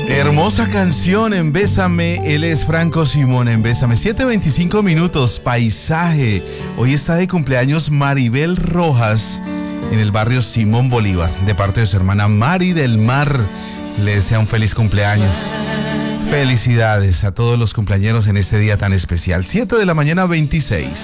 Hermosa canción en Bésame, él es Franco Simón en Bésame. 7:25 minutos, paisaje. Hoy está de cumpleaños Maribel Rojas en el barrio Simón Bolívar, de parte de su hermana Mari del Mar. Le desea un feliz cumpleaños. Felicidades a todos los cumpleañeros en este día tan especial. 7 de la mañana, 26.